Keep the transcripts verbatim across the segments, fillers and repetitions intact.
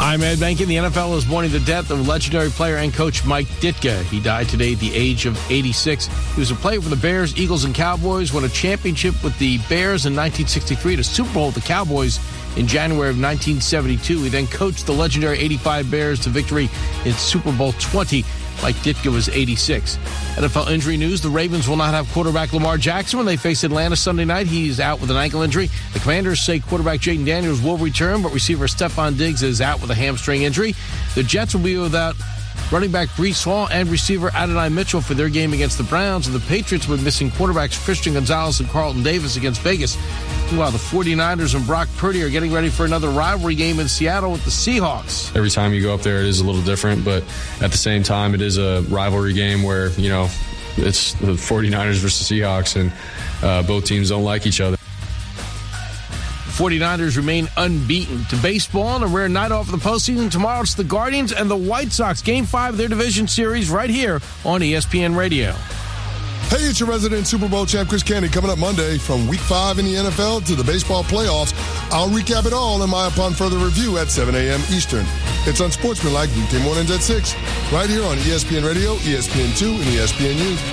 I'm Ed Bankin. The N F L is mourning the death of legendary player and coach Mike Ditka. He died today at the age of eighty-six. He was a player for the Bears, Eagles, and Cowboys, won a championship with the Bears in nineteen sixty-three, and a Super Bowl with the Cowboys in January of nineteen seventy-two. He then coached the legendary eighty-five Bears to victory in Super Bowl twenty. Mike Ditka was eighty-six. N F L injury news. The Ravens will not have quarterback Lamar Jackson when they face Atlanta Sunday night. He's out with an ankle injury. The Commanders say quarterback Jayden Daniels will return, but receiver Stephon Diggs is out with a hamstring injury. The Jets will be without running back Breece Hall and receiver Adonai Mitchell for their game against the Browns. And the Patriots will be missing quarterbacks Christian Gonzalez and Carlton Davis against Vegas. Meanwhile, the 49ers and Brock Purdy are getting ready for another rivalry game in Seattle with the Seahawks. Every time you go up there, it is a little different, but at the same time, it is a rivalry game where, you know, it's the 49ers versus Seahawks, and uh, both teams don't like each other. 49ers remain unbeaten. To baseball and a rare night off of the postseason. Tomorrow it's the Guardians and the White Sox. Game five of their division series right here on E S P N Radio. Hey, it's your resident Super Bowl champ, Chris Candy, coming up Monday from Week five in the N F L to the baseball playoffs. I'll recap it all in my Upon Further Review at seven a.m. Eastern. It's Unsportsmanlike weekday mornings at six, right here on E S P N Radio, E S P N two, and E S P N U.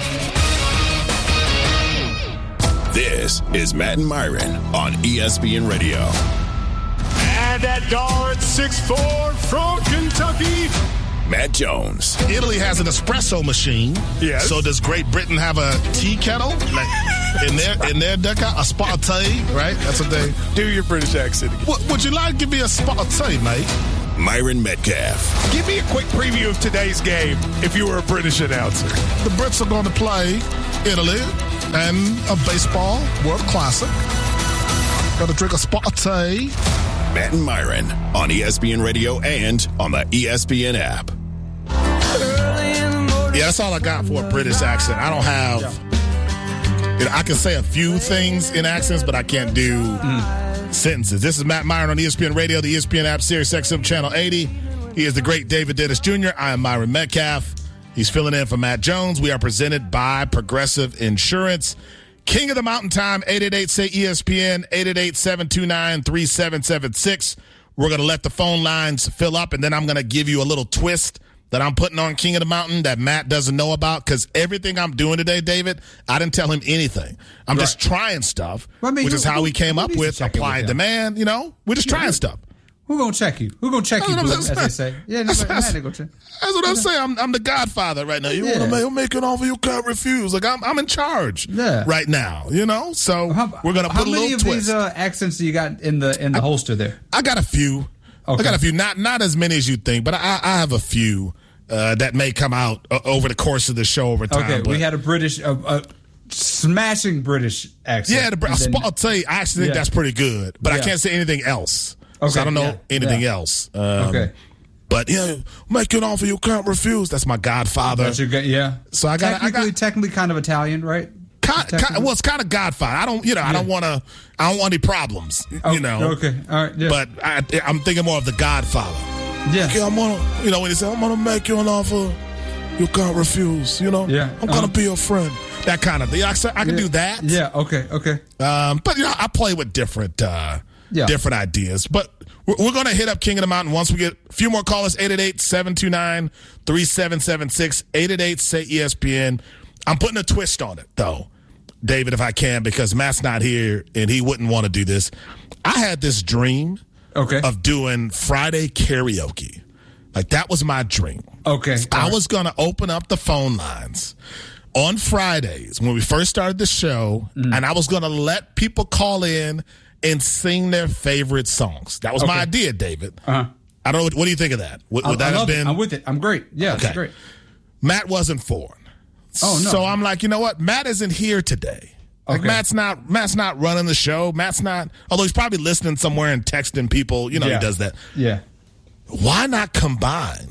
This is Matt and Myron on E S P N Radio. And that guard, six foot four from Kentucky, Matt Jones. Italy has an espresso machine. Yes. So does Great Britain have a tea kettle? Like in their in their deca, a spartay, right? That's what they do. Your British accent again. What, would you like to give me a spartay, mate? Myron Metcalf. Give me a quick preview of today's game if you were a British announcer. The Brits are going to play Italy and a baseball World Classic. Got to drink a spartay. Matt and Myron on E S P N Radio and on the E S P N app. Yeah, that's all I got for a British accent. I don't have, you know, I can say a few things in accents, but I can't do mm. sentences. This is Matt Myron on E S P N Radio, the E S P N app, Sirius X M Channel eighty. He is the great David Dennis Junior I am Myron Metcalf. He's filling in for Matt Jones. We are presented by Progressive Insurance. King of the Mountain Time, eight eight eight, say E S P N, eight eight eight, seven two nine, three seven seven six. We're going to let the phone lines fill up, and then I'm going to give you a little twist that I'm putting on King of the Mountain that Matt doesn't know about, because everything I'm doing today, David, I didn't tell him anything. I'm right. just trying stuff, well, I mean, which who, is how who, we came up with supply and demand. You know, we're just yeah, trying stuff. Who gonna check you? Who gonna check you, as they say? Yeah, that's, nobody, that's, go check. That's what I'm saying. I'm, I'm the Godfather right now. You yeah. want to make, make an offer you can't refuse. Like I'm, I'm in charge yeah. right now. You know, so how, we're gonna put a little twist. How many of these uh, accents do you got in the in the I, holster there? I got a few. Okay. I got a few. Not not as many as you think, but I, I have a few uh, that may come out uh, over the course of the show over time. Okay, but, we had a British. Uh, uh, smashing British accent. Yeah, the, then, I'll tell you, I actually think yeah. that's pretty good, but yeah. I can't say anything else. Okay, so I don't know yeah, anything yeah. else. Um, okay. But, yeah, make an offer you can't refuse. That's my Godfather. That's your, yeah. So I got technically, I got, technically kind of Italian, right? Kind, kind, well, it's kind of Godfather. I don't, you know, yeah. I don't want to, I don't want any problems, oh, you know. Okay, all right, yeah. But I, I'm thinking more of the Godfather. Yeah. Okay, I'm gonna, you know, when he said, I'm gonna make you an offer you can't refuse, you know. Yeah. I'm gonna uh-huh. be your friend. That kind of thing. I, I can yeah. do that. Yeah. Okay. Okay. Um, but you know, I play with different, uh, yeah. different ideas. But we're, we're going to hit up King of the Mountain once we get a few more callers. eight eight eight, seven two nine, three seven seven six. eight eight eight, say E S P N. I'm putting a twist on it, though, David, if I can, because Matt's not here and he wouldn't want to do this. I had this dream okay. of doing Friday karaoke. Like, that was my dream. Okay. I right. was going to open up the phone lines on Fridays when we first started the show, mm. and I was going to let people call in and sing their favorite songs. That was okay. my idea, David. Uh-huh. I don't know. What, what do you think of that? Would, would I, that I have been? It. I'm with it. I'm great. Yeah, okay. It's great. Matt wasn't for it. Oh, no. So I'm like, you know what? Matt isn't here today. Like okay. Matt's not Matt's not running the show. Matt's not, although he's probably listening somewhere and texting people. You know, yeah. he does that. Yeah. Why not combine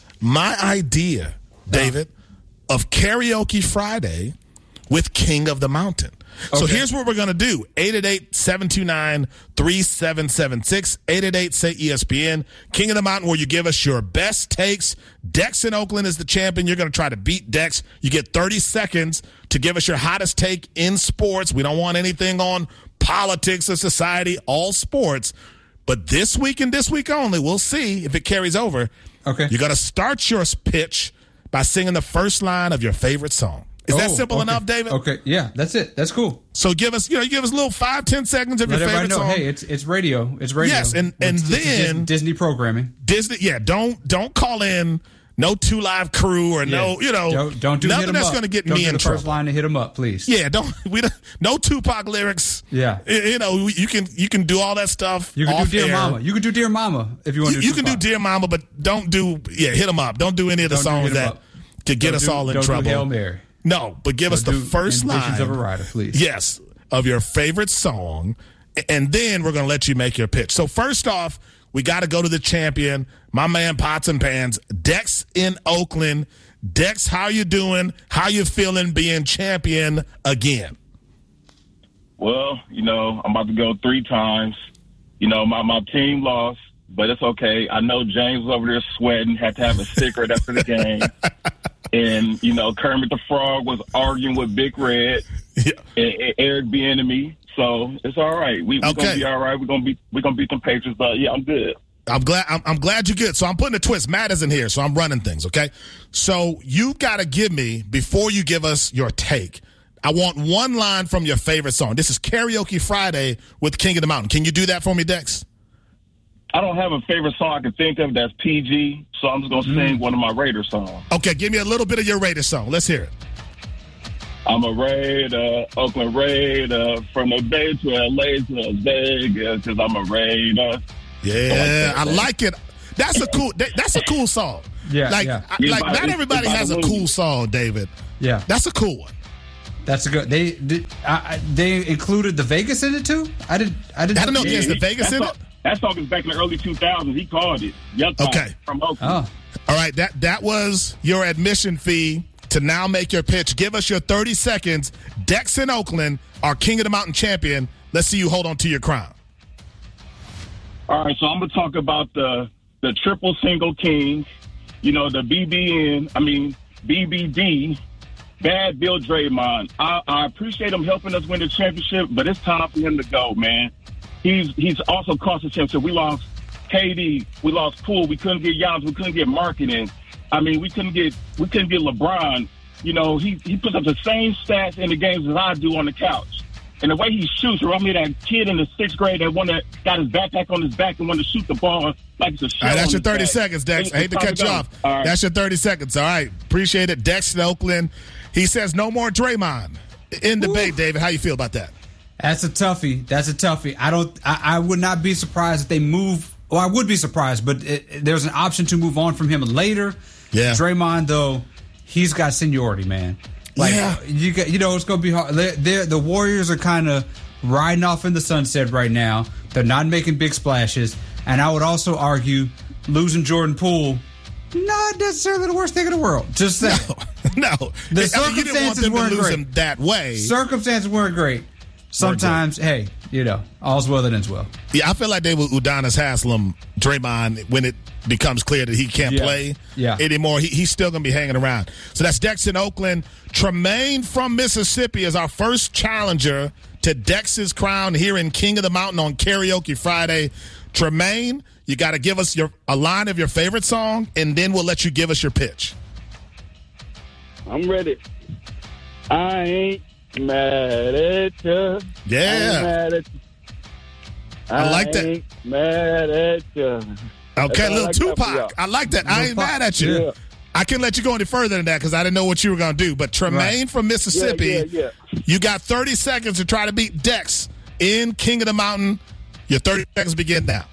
my idea, David, uh. of Karaoke Friday with King of the Mountain? Okay. So here's what we're going to do. eight eight eight, seven two nine, three seven seven six. eight eight eight, say E S P N. King of the Mountain, where you give us your best takes. Dex in Oakland is the champion. You're going to try to beat Dex. You get thirty seconds to give us your hottest take in sports. We don't want anything on politics or society, all sports. But this week and this week only, we'll see if it carries over. Okay. You're going to start your pitch by singing the first line of your favorite song. Is oh, that simple okay. enough, David? Okay. Yeah, that's it. That's cool. So give us, you know, you give us a little five, ten seconds of Let your favorite everybody know, song. hey, it's it's radio. It's radio. Yes, and, and it's, then it's Disney programming. Disney, yeah, don't don't call in no Two Live Crew or Yeah. no, you know, don't, don't do nothing hit 'em that's up. going to get don't me do in the trouble. First line to hit them up, please. Yeah, don't we don't, no Tupac lyrics. Yeah. you, you know, you can you can do all that stuff. You can off do Dear air. Mama. You can do Dear Mama if you want You, to do you can do Tupac. Dear Mama, but don't do yeah, hit them up. Don't do any of the Don't do songs Hit 'em that Up. could get Don't us do- all in don't do trouble. Hail Mary. No, but give us the do first Ambitions line of a Rider, please. Yes, of your favorite song, and then we're going to let you make your pitch. So first off, we got to go to the champion, my man Pots and Pans, Dex in Oakland. Dex, how you doing? How you feeling being champion again? Well, you know, I'm about to go three times. You know, my, my team lost, but it's okay. I know James was over there sweating, had to have a cigarette after the game. And, you know, Kermit the Frog was arguing with Big Red Yeah. and, and Eric Bieniemy. So it's all right. We, we're Okay. going to be all right. We're going to be we're gonna beat them Patriots. But, yeah, I'm good. I'm glad. I'm, I'm glad you're good. So I'm putting a twist. Matt isn't here, so I'm running things. Okay. So you got to give me before you give us your take. I want one line from your favorite song. This is Karaoke Friday with King of the Mountain. Can you do that for me, Dex? I don't have a favorite song I can think of that's P G, so I'm just going to sing one of my Raider songs. Okay, give me a little bit of your Raiders song. Let's hear it. I'm a Raider, Oakland Raider, from the Bay to L A to Las Vegas, because I'm a Raider. Yeah, I like it. That's a cool. that- That's a cool song. Yeah, like, yeah. I- like not everybody has a cool song, David. Yeah. That's a cool one. That's a good. They did. I, I, they included the Vegas in it too. I did. I did. I don't know if there's the he- Vegas that in song, it. That song is back in the early two thousands. He called it. Young Time Okay. From Oakland. Oh, All right, that that was your admission fee to now make your pitch. Give us your thirty seconds. Dex in Oakland, our King of the Mountain champion. Let's see you hold on to your crown. All right, so I'm going to talk about the the triple single kings, you know, the B B N, I mean, B B D, Bad Bill Draymond. I, I appreciate him helping us win the championship, but it's time for him to go, man. He's he's also cost us championship. We lost K D, we lost Poole, we couldn't get Giannis, we couldn't get marketing. I mean, we couldn't get we couldn't get LeBron. You know, he he puts up the same stats in the games as I do on the couch. And the way he shoots, remind me of that kid in the sixth grade that one that got his backpack on his back and wanted to shoot the ball like it's a shell. All right, that's on your his thirty back. seconds, Dex. I hate to It's time cut you go. off. All right. That's your thirty seconds. All right, appreciate it. Dex in Oakland. He says no more Draymond. In debate, David. How you feel about that? that's a toughie. That's a toughie. I don't. I, I would not be surprised if they move. Well, I would be surprised, but it, it- there's an option to move on from him later. Yeah. Draymond, though, he's got seniority, man. Like Yeah. you got, you know, it's gonna be hard. They're, they're, the Warriors are kind of riding off in the sunset right now. They're not making big splashes, and I would also argue losing Jordan Poole, not necessarily the worst thing in the world. Just saying. No. The I mean, you didn't want circumstances them to weren't lose great. him that way. Circumstances weren't great. Sometimes, hey, you know, all's well that ends well. Yeah, I feel like they will Udonis Haslam Draymond when it becomes clear that he can't Yeah. play Yeah. anymore. He, he's still going to be hanging around. So that's Dex in Oakland. Tremaine from Mississippi is our first challenger to Dex's crown here in King of the Mountain on Karaoke Friday. Tremaine, you got to give us your a line of your favorite song, and then we'll let you give us your pitch. I'm ready. I ain't mad at you. Yeah. I ain't mad at you. I like that. ain't mad at you. Okay, I little like that for Tupac. y'all. I like that. I ain't Tupac. mad at you. Yeah. I can let you go any further than that because I didn't know what you were going to do. But Tremaine Right. from Mississippi, Yeah, yeah, yeah. you got thirty seconds to try to beat Dex in King of the Mountain. Your thirty seconds begin now.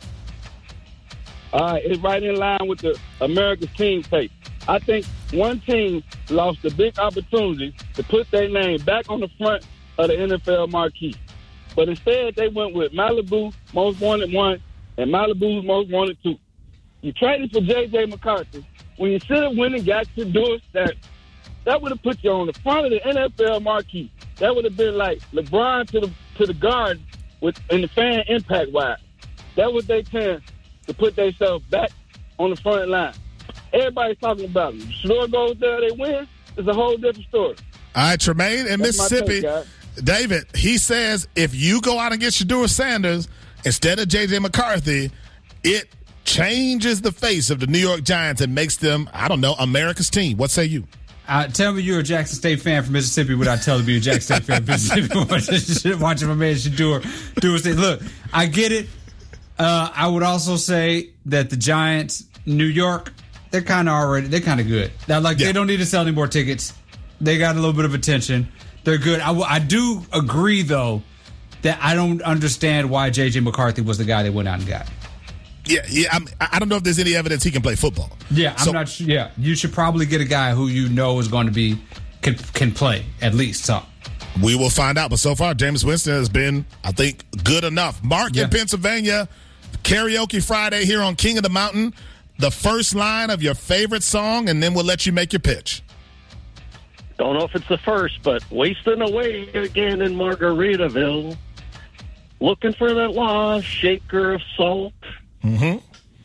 All right, it's right in line with the America's team tape. I think one team lost a big opportunity to put their name back on the front of the N F L marquee. But instead, they went with Malibu Most Wanted One and Malibu's Most Wanted Two. You traded for J J McCarthy when you should have went and got your Doris that. That would have put you on the front of the N F L marquee. That would have been like LeBron to the to the guard with in the fan impact wise. That was their chance to put themselves back on the front line. Everybody's talking about them. Shador goes there, they win. It's a whole different story. All right, Tremaine in That's my Mississippi. take, guys. David, he says if you go out and get Shador Sanders, instead of J J McCarthy, it changes the face of the New York Giants and makes them, I don't know, America's team. What say you? Uh, tell me you're a Jackson State fan from Mississippi without telling me you're a Jackson State fan from Mississippi. Watching my man Shedeur do his thing. Look, I get it. Uh, I would also say that the Giants, New York, they're kind of already, they're kind of good. They're like, yeah. They don't need to sell any more tickets. They got a little bit of attention. They're good. I, w- I do agree, though, that I don't understand why J J McCarthy was the guy they went out and got. Yeah, yeah. I'm, I don't know if there's any evidence he can play football. Yeah, I'm so, not sure. Yeah, you should probably get a guy who you know is going to be can, can play at least some. We will find out. But so far, Jameis Winston has been, I think, good enough. Mark yeah. in Pennsylvania, Karaoke Friday here on King of the Mountain. The first line of your favorite song, and then we'll let you make your pitch. Don't know if it's the first, but wasting away again in Margaritaville. Looking for that lost shaker of salt. Mm-hmm.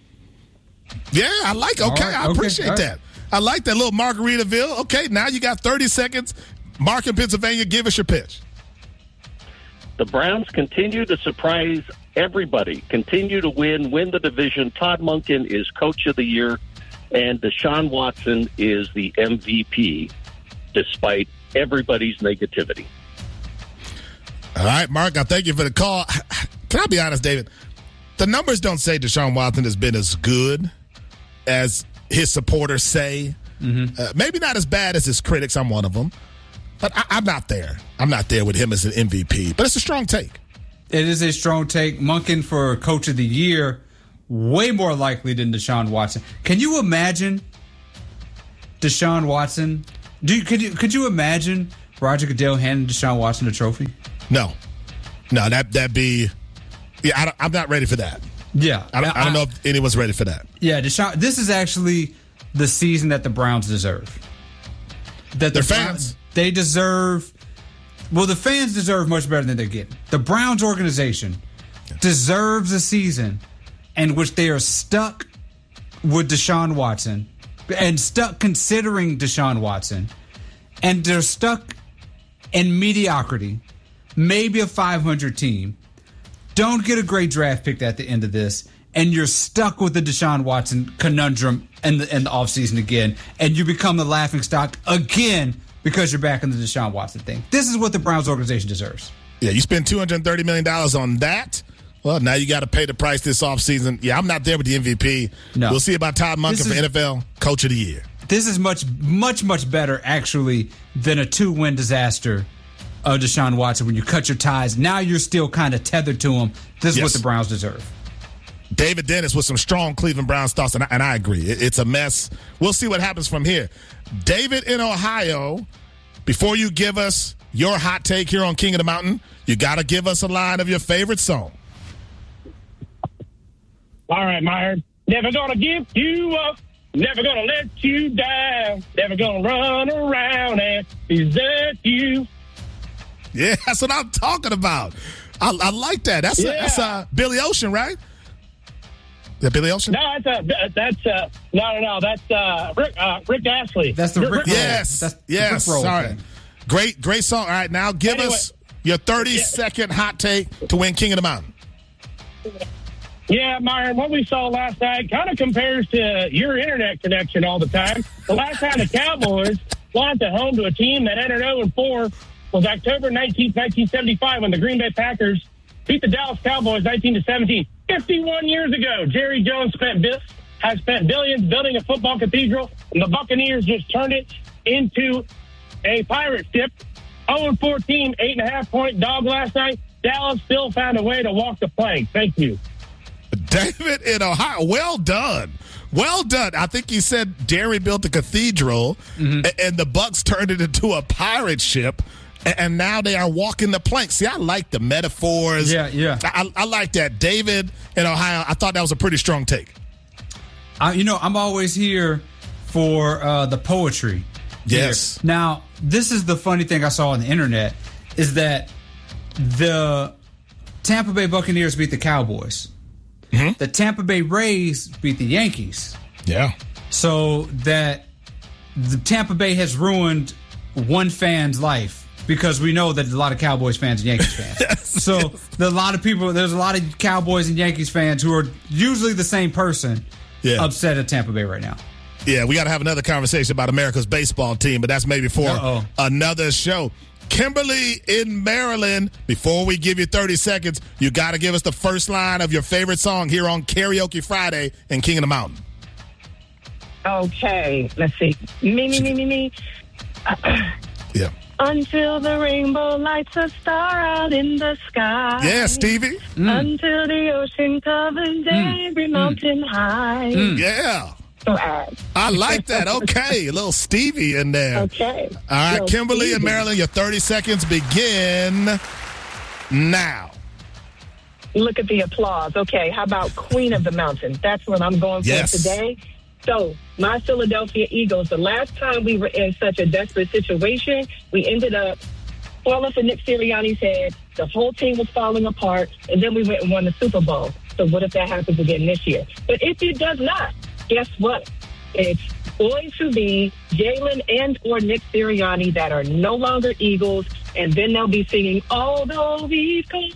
Yeah, I like Okay, right, I okay, appreciate right. that. I like that little Margaritaville. Okay, now you got thirty seconds. Mark in Pennsylvania, give us your pitch. The Browns continue to surprise everybody, continue to win, win the division. Todd Monken is Coach of the Year, and Deshaun Watson is the M V P, despite everybody's negativity. All right, Mark, I thank you for the call. Can I be honest, David? The numbers don't say Deshaun Watson has been as good as his supporters say. Mm-hmm. Uh, maybe not as bad as his critics. I'm one of them. But I, I'm not there. I'm not there with him as an M V P. But it's a strong take. It is a strong take. Monken for Coach of the Year, way more likely than Deshaun Watson. Can you imagine Deshaun Watson? Do you, could you could you imagine Roger Goodell handing Deshaun Watson a trophy? No. No, that, that'd be... Yeah, I don't, I'm not ready for that. Yeah. I don't, I don't know if anyone's ready for that. Yeah, Deshaun, this is actually the season that the Browns deserve. That Their the fans. Browns, they deserve... Well, the fans deserve much better than they're getting. The Browns organization deserves a season in which they are stuck with Deshaun Watson and stuck considering Deshaun Watson, and they're stuck in mediocrity, maybe a five hundred team. Don't get a great draft pick at the end of this, and you're stuck with the Deshaun Watson conundrum in the, in the offseason again, and you become the laughingstock again because you're back in the Deshaun Watson thing. This is what the Browns organization deserves. Yeah, you spend two hundred thirty million dollars on that. Well, now you got to pay the price this offseason. Yeah, I'm not there with the M V P. No. We'll see about Todd Monken for N F L Coach of the Year. This is much, much, much better, actually, than a two-win disaster of Deshaun Watson when you cut your ties. Now you're still kind of tethered to him. This is yes. what the Browns deserve. David Dennis with some strong Cleveland Browns thoughts, and I, and I agree. It, it's a mess. We'll see what happens from here. David in Ohio, before you give us your hot take here on King of the Mountain, you got to give us a line of your favorite song. All right, Meyer. Never gonna give you up. Never gonna let you down. Never gonna run around and desert you. Yeah, that's what I'm talking about. I, I like that. That's yeah. a, that's uh, Billy Ocean, right? Is that Billy Ocean? No, that's uh, that's uh, no, no, no. That's uh, Rick uh, Rick Astley. That's the Rick. Rick yes, that's yes. The Rick Sorry. Great, great song. All right, now give anyway, us your thirty yeah. second hot take to win King of the Mountain. Yeah, Myron, what we saw last night kind of compares to your internet connection all the time. The last time the Cowboys lost at home to a team that entered oh and four was October nineteenth, nineteen seventy-five, when the Green Bay Packers beat the Dallas Cowboys nineteen to seventeen. fifty-one years ago, Jerry Jones spent has spent billions building a football cathedral, and the Buccaneers just turned it into a pirate ship. oh and four team, eight and a half point dog last night. Dallas still found a way to walk the plank. Thank you. David in Ohio, well done. Well done. I think he said Jerry built a cathedral, mm-hmm. and the Bucs turned it into a pirate ship, and now they are walking the plank. See, I like the metaphors. Yeah, yeah. I, I like that. David in Ohio, I thought that was a pretty strong take. Uh, you know, I'm always here for uh, the poetry. Yes. Here. Now, this is the funny thing I saw on the internet, is that the Tampa Bay Buccaneers beat the Cowboys. Mm-hmm. The Tampa Bay Rays beat the Yankees. Yeah. So that the Tampa Bay has ruined one fan's life because we know that there's a lot of Cowboys fans and Yankees fans. yes, so yes. There's a lot of people, there's a lot of Cowboys and Yankees fans who are usually the same person yeah. upset at Tampa Bay right now. Yeah, we got to have another conversation about America's baseball team, but that's maybe for Uh-oh. another show. Kimberly in Maryland, before we give you thirty seconds, you got to give us the first line of your favorite song here on Karaoke Friday in King of the Mountain. Okay, let's see. Me, me, me, me, me. Yeah. Until the rainbow lights a star out in the sky. Yeah, Stevie. Mm. Until the ocean covers mm. every mountain mm. high. Mm. Yeah. I like that. Okay, a little Stevie in there. Okay. All right, little Kimberly Stevie. And Maryland, your thirty seconds begin now. Look at the applause. Okay, how about Queen of the Mountain? That's what I'm going for yes. today. So, my Philadelphia Eagles, the last time we were in such a desperate situation, we ended up falling for Nick Sirianni's head. The whole team was falling apart, and then we went and won the Super Bowl. So what if that happens again this year? But if it does not, guess what? It's going to be Jalen and or Nick Sirianni that are no longer Eagles, and then they'll be singing, although we've come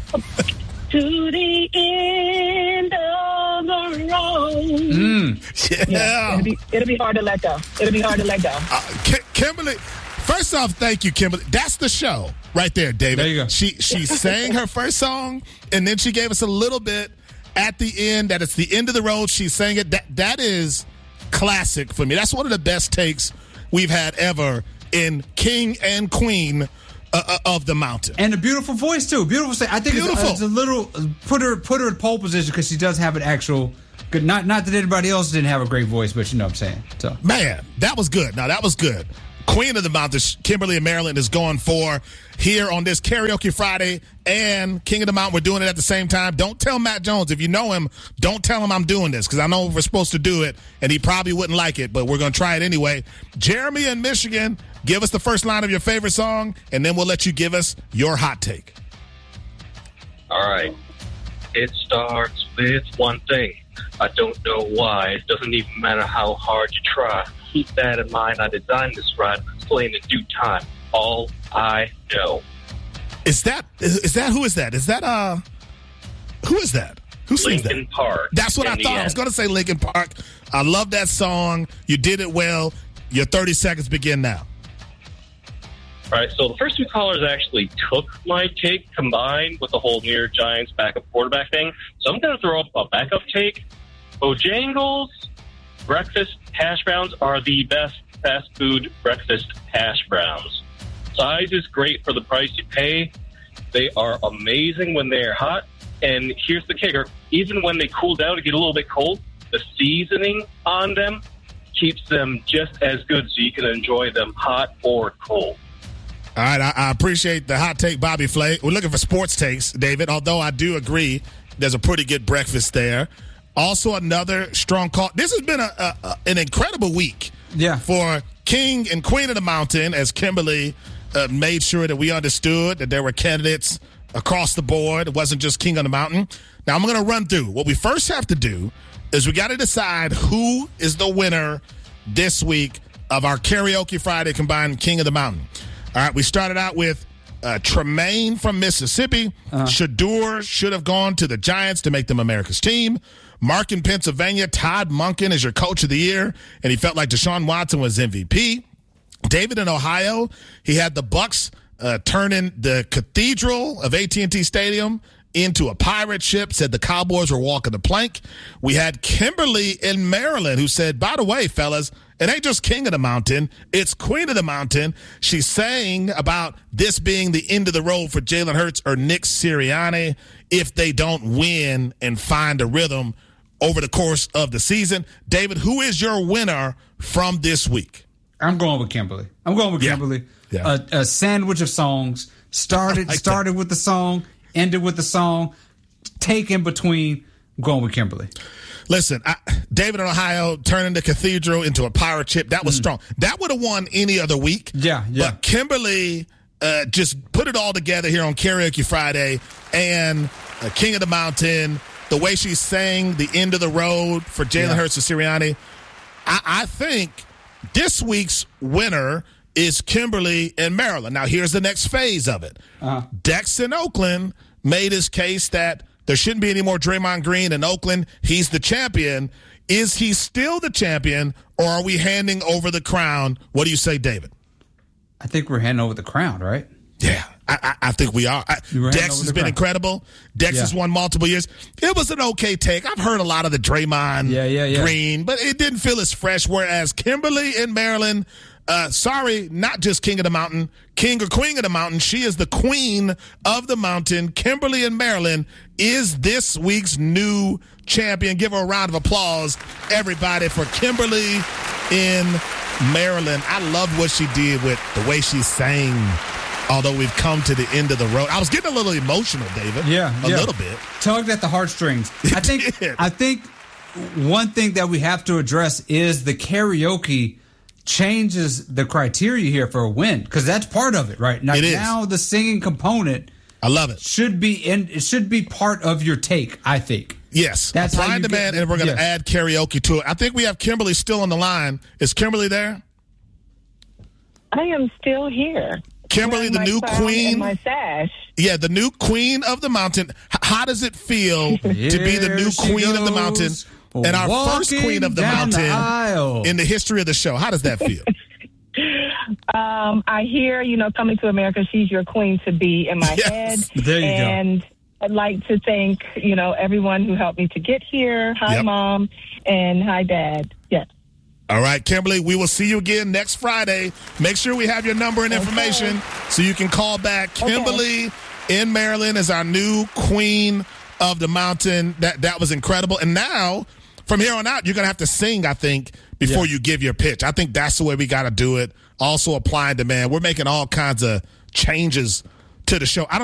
to the end of the road. Mm, yeah. yeah it'll, be, it'll be hard to let go. It'll be hard to let go. Uh, K- Kimberly, first off, thank you, Kimberly. That's the show right there, David. There you go. She, she sang her first song, and then she gave us a little bit at the end, that it's the end of the road. She sang it. That That is classic for me. That's one of the best takes we've had ever in King and Queen uh, of the Mountain. And a beautiful voice, too. Beautiful. I think it's a, it's a little, put her put her in pole position because she does have an actual good, not, not that anybody else didn't have a great voice, but you know what I'm saying. So Man, that was good. Now, that was good. Queen of the Mountain, Kimberly and Maryland is going for here on this Karaoke Friday and King of the Mountain. We're doing it at the same time. Don't tell Matt Jones. If you know him, don't tell him I'm doing this because I know we're supposed to do it, and he probably wouldn't like it, but we're going to try it anyway. Jeremy in Michigan, give us the first line of your favorite song, and then we'll let you give us your hot take. All right. It starts with one thing. I don't know why. It doesn't even matter how hard you try. Keep that in mind. I designed this ride. It's playing in due time. All I know. Is that is, is that who is that? Is that uh who is that? Who sings that? Linkin Park. That's what I thought. I was going to say Linkin Park. I love that song. You did it well. Your thirty seconds begin now. All right, so the first two callers actually took my take combined with the whole New York Giants backup quarterback thing. So I'm going to throw up a backup take. Bojangles breakfast hash browns are the best fast food breakfast hash browns. Size is great for the price you pay. They are amazing when they're hot. And here's the kicker. Even when they cool down to get a little bit cold, the seasoning on them keeps them just as good so you can enjoy them hot or cold. All right, I, I appreciate the hot take, Bobby Flay. We're looking for sports takes, David, although I do agree there's a pretty good breakfast there. Also, another strong call. This has been a, a, a, an incredible week yeah. for King and Queen of the Mountain, as Kimberly uh, made sure that we understood that there were candidates across the board. It wasn't just King of the Mountain. Now, I'm going to run through. What we first have to do is we got to decide who is the winner this week of our Karaoke Friday combined King of the Mountain. All right, we started out with uh, Tremaine from Mississippi. Uh-huh. Shador should have gone to the Giants to make them America's team. Mark in Pennsylvania, Todd Monken is your coach of the year, and he felt like Deshaun Watson was M V P. David in Ohio, he had the Bucks uh, turning the cathedral of A T and T Stadium into a pirate ship, said the Cowboys were walking the plank. We had Kimberly in Maryland who said, by the way, fellas, it ain't just King of the Mountain, it's Queen of the Mountain. She's saying about this being the end of the road for Jalen Hurts or Nick Sirianni if they don't win and find a rhythm over the course of the season. David, who is your winner from this week? I'm going with Kimberly. I'm going with yeah. Kimberly. Yeah. A, a sandwich of songs. Started like started that. with the song, ended with the song, take in between. I'm going with Kimberly. Listen, I, David in Ohio turning the cathedral into a pirate ship. That was mm. strong. That would have won any other week. Yeah, yeah. But Kimberly uh, just put it all together here on Karaoke Friday. And uh, King of the Mountain, the way she sang the end of the road for Jalen yeah. Hurts and Sirianni, I, I think this week's winner is Kimberly in Maryland. Now, here's the next phase of it. Uh-huh. Dex in Oakland made his case that there shouldn't be any more Draymond Green in Oakland. He's the champion. Is he still the champion, or are we handing over the crown? What do you say, David? I think we're handing over the crown, right? Yeah, I, I, I think we are. I, Dex has been crown. incredible. Dex yeah. has won multiple years. It was an okay take. I've heard a lot of the Draymond yeah, yeah, yeah. Green, but it didn't feel as fresh, whereas Kimberly in Maryland, uh, sorry, not just King of the Mountain, King or Queen of the Mountain. She is the queen of the mountain. Kimberly in Maryland is this week's new champion. Give her a round of applause, everybody, for Kimberly in Maryland. I love what she did with the way she sang, although we've come to the end of the road. I was getting a little emotional, David. Yeah. A yeah. little bit. Tugged at the heartstrings. I think, I think one thing that we have to address is the karaoke changes the criteria here for a win, because that's part of it, right? Now, it is. Now the singing component, I love it. Should be in. It should be part of your take, I think. Yes, that's supply and demand, and we're going to yes. add karaoke to it. I think we have Kimberly still on the line. Is Kimberly there? I am still here. Kimberly, the new queen. My sash. Yeah, the new queen of the mountain. H- how does it feel to be the new queen of the mountain and our first queen of the mountain the in the history of the show? How does that feel? um, I hear, you know, coming to America, she's your queen to be in my yes. head. There you and go. I'd like to thank, you know, everyone who helped me to get here. Hi, yep. Mom, and hi, Dad. Yes. All right, Kimberly, we will see you again next Friday. Make sure we have your number and information okay. so you can call back. Kimberly okay. in Maryland is our new queen of the mountain. That that was incredible. And now, from here on out, you're going to have to sing, I think, before yeah. you give your pitch. I think that's the way we got to do it. Also, apply and demand. We're making all kinds of changes to the show. I don't